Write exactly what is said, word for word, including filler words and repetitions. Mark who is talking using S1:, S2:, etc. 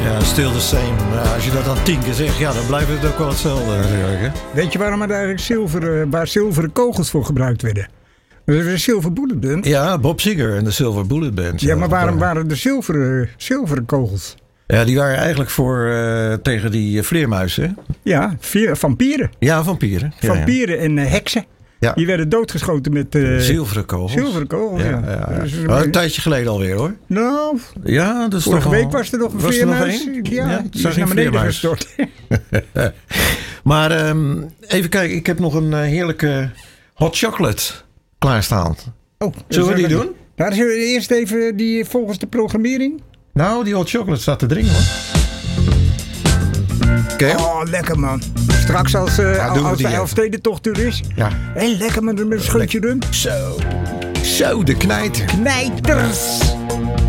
S1: Ja, still the same. Ja, als je dat dan tien keer zegt, ja, dan blijft het ook wel hetzelfde natuurlijk. Hè?
S2: Weet je waarom er eigenlijk zilveren, waar zilveren kogels voor gebruikt werden? Dat is een Silver Bullet Band.
S1: Ja, Bob Seger en de Silver Bullet Band.
S2: Ja,
S1: ja,
S2: maar waarom
S1: ja.
S2: waren er zilveren, zilveren kogels?
S1: Ja, die waren eigenlijk voor uh, tegen die vleermuizen.
S2: Ja, vier, vampieren.
S1: Ja, vampieren. Ja,
S2: vampieren ja. en uh, heksen. Ja. Die werden doodgeschoten met... Uh,
S1: zilveren kogels.
S2: Zilveren kogels, ja. ja.
S1: ja, ja.
S2: Dus
S1: een, een tijdje geleden alweer, hoor.
S2: Nou,
S1: ja, dat is
S2: vorige
S1: toch
S2: week
S1: al,
S2: was er nog een vleermuis. Ja, ja, die is naar beneden gestort.
S1: Maar um, even kijken, ik heb nog een uh, heerlijke hot chocolate klaarstaan.
S2: Oh,
S1: zullen we die doen?
S2: Nou, zullen we eerst even die volgens de programmering?
S1: Nou, die hot chocolate staat te dringen, hoor. Okay.
S2: Oh, lekker man. Straks als, uh, ja, als de Elfstedentocht er is.
S1: Ja.
S2: Hé, lekker met een scheutje rum.
S1: Zo. Zo, de knijter.
S2: Knijters.